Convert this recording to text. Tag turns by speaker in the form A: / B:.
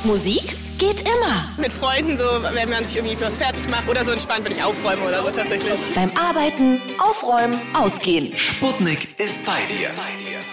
A: Musik geht immer.
B: Mit Freunden, so, wenn man sich irgendwie für was fertig macht oder so entspannt, wenn ich aufräume oder so tatsächlich.
A: Beim Arbeiten, Aufräumen, Ausgehen.
C: Sputnik ist bei dir.